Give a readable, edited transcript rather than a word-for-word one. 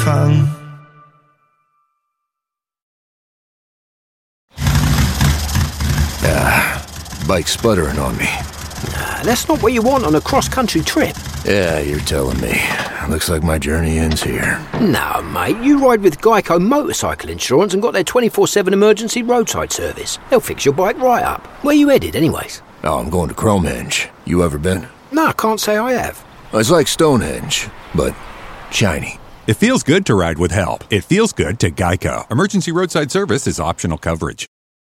ฟัง Bike's sputtering on me. That's not what you want on a cross-country trip. Yeah, you're telling me. Looks like my journey ends here. No, mate, you ride with Geico Motorcycle Insurance and got their 24/7 emergency roadside service. They'll fix your bike right up. Where you headed, anyways? Oh, I'm going to Cromehenge. You ever been? No, I can't say I have. It's like Stonehenge, but shiny. It feels good to ride with help. It feels good to Geico. Emergency roadside service is optional coverage.